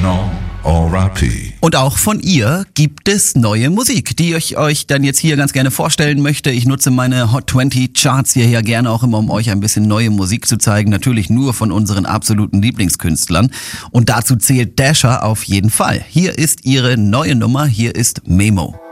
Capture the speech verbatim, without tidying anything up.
Original or R P. Und auch von ihr gibt es neue Musik, die ich euch dann jetzt hier ganz gerne vorstellen möchte. Ich nutze meine Hot zwanzig Charts hierher gerne auch immer, um euch ein bisschen neue Musik zu zeigen. Natürlich nur von unseren absoluten Lieblingskünstlern. Und dazu zählt Dasher auf jeden Fall. Hier ist ihre neue Nummer, hier ist Memo.